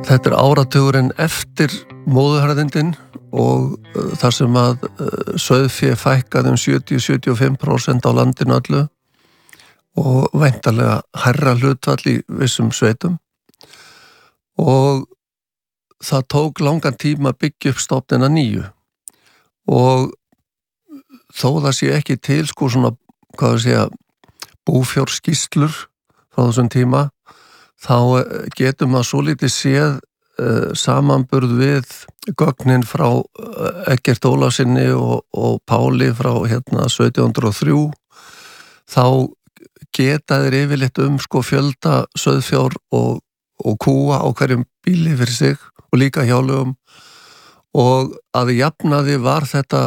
Þetta áratugurinn eftir móðuharðindin og þar sem að sauðfé fækkaði 70-75% á landinu öllu og væntanlega hærra hlutfall í vissum sveitum og það tók langan tíma að byggja upp stofnina nýju og þó það sé ekki til svona, hvað að segja, búfjárskýrslur frá þessum tíma, þá getur maður svolítið séð samanburð við gögnin frá Eggert Ólafssyni og Páli frá 1703, þá geta þeir yfirleitt fjölda sauðfjár og kúa á hverjum bíli fyrir sig og líka hjálugum og að jafnaði var þetta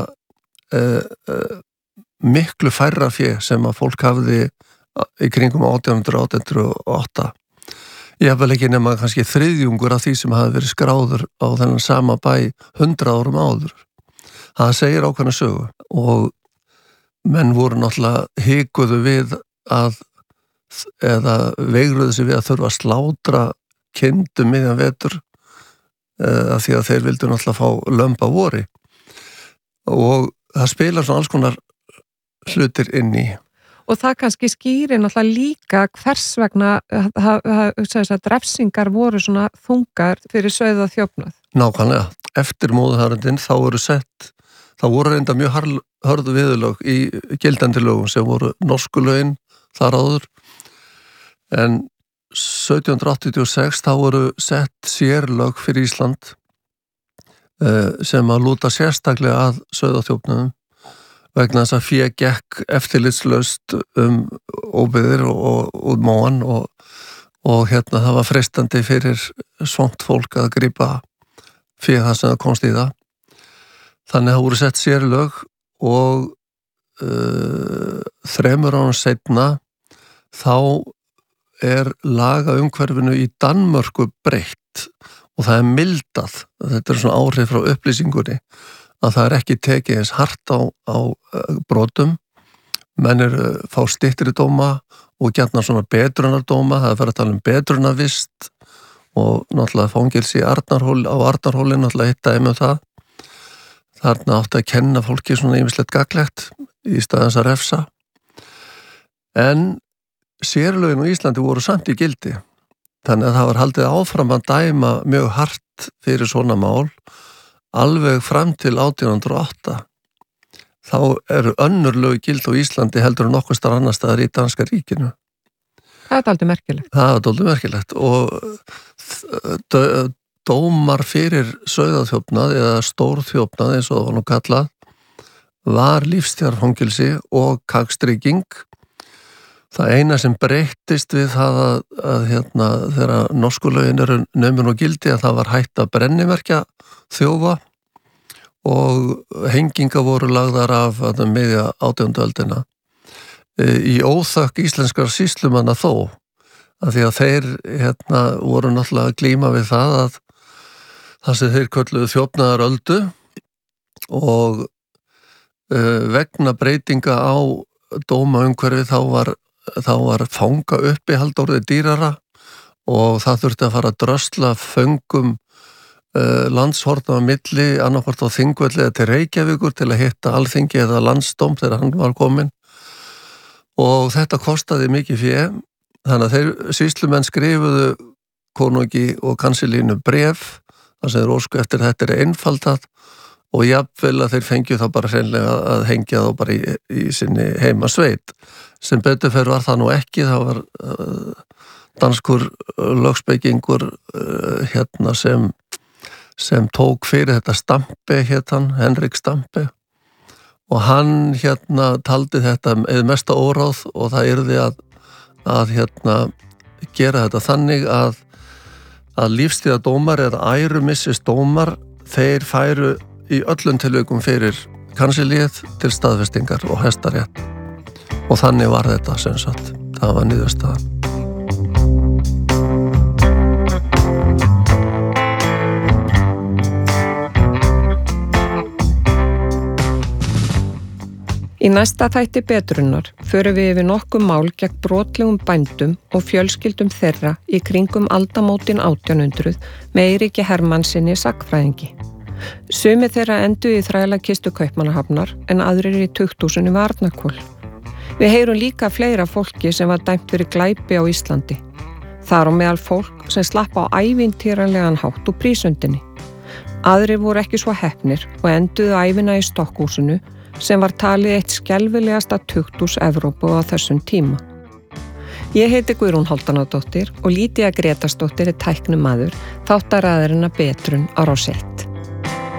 miklu færra fé sem að fólk hafði í kringum 1800-1808. Ég hef vel ekki nema kannski þriðjungur af því sem hafi verið skráður á þennan sama bæ 100 árum áður. Það segir ákveðna sögu og menn voru náttúrulega hikuðu við eða veigruðu sig við að þurfa að slátra kindum miðjan vetur af því að þeir vildu náttúrulega fá lömb á vori og það spilar svona alls konar hlutir inn í. Og það kannski skýrir náttúrulega líka hvers vegna refsingar voru svona þungar fyrir sauðaþjófnað. Nákvæmlega. Eftir móðuharðindin þá voru reynda mjög hörðu viðurlög í gildandi lögum sem voru norsku lögin þar áður. En 1786 þá voru sett sérlög fyrir Ísland sem að lúta sérstaklega að sauðaþjófnaðum vegna þess að fé gekk eftirlitslaust óbyggðir og móan og það var freistandi fyrir svongt fólk að grípa fé það sem það komst í það. Þannig að það voru sett sérlög og 3 árum seinna þá lagaumhverfinu í Danmörku breytt og það mildað. Þetta svona áhrif frá upplýsingunni að það ekki tekið eins hart á brotum, menn fá styttri dóma og gjarnan svona betrunardóma, það fyrir að tala betrunarvist og náttúrulega fangelsi á Arnarhóli, náttúrulega hitt dæmi það. Þarna átti að kenna fólki svona ýmislegt gagnlegt í staðans að refsa. En sérlögin á Íslandi voru samt í gildi, þannig að það var haldið áfram að dæma mjög hart fyrir svona mál alveg fram til 1808. Þá önnur lög gild á Íslandi heldur en nokkuð staðar annars staðar í Danska ríkinu. Það dálítið merkilegt. Það dálítið merkilegt og dómar fyrir sauðaþjófnað eða stórþjófnað eins og það var nú kallað var lífstíðarfangelsi og kakstrygging. Það eina sem breyttist við það að þegar norsku lögin numin og gildi að það var hætt að brennimerkja þjófa og henginga voru lagðar af miðja 18. öldina. Í óþökk íslenskar sýslumanna þó, að því að þeir voru náttúrulega að glíma við það sem þeir kölluðu þjófnaðaröldu og vegna breytinga á dómaumhverfi þá var fanga uppihald orðið dýrara og það þurfti að fara að drösla föngum landshorna á milli annarkvort á Þingvelli eða til Reykjavíkur til að hitta Alþingi eða landsdóm þegar hann var kominn og þetta kostaði mikið fé þannig að þeir sýslumenn skrifuðu konungi og kansilínu bréf þar sem þeir ósku eftir þetta einfaldað og jafnvel að þeir fengju þá bara hreinlega að hengja þá bara í sinni heimasveit sem betur fyrir var það nú ekki, það var danskur lögspekingur sem tók fyrir þetta Stampe Henrik Stampe og hann taldi þetta eða mesta óráð og það yrði að gera þetta þannig að lífstíðardómar eða ærumissisdómar þeir færu í öllum tilvikum fyrir kansilíið til staðfestingar og Hæstarétt og þannig var þetta sem sagt, það var niðurstaðan. Í næsta þætti Betrunnar förum við yfir nokkuð mál gegn brotlegum bændum og fjölskyldum þeirra í kringum aldamótin 1800 með Eiríki Hermannsinni sagnfræðingi. Sumir þeirra enduðu í þrælakistu Kaupmannahafnar en aðrir í tukthúsinu við Arnarhvol. Við heyrum líka fleira fólki sem var dæmt fyrir glæpi á Íslandi. Þar á meðal fólk sem slapp á ævintýranlegan hátt úr prísundinni. Aðrir voru ekki svo heppnir og enduðu ævina í Stokkhúsinu sem var talið eitt skelfilegasta tukthús Evrópu á þessum tíma. Ég heiti Guðrún Hálfdanadóttir og Lýdía Grétarsdóttir er tæknimaður þáttaraðarinnar Betrun á Rás 1.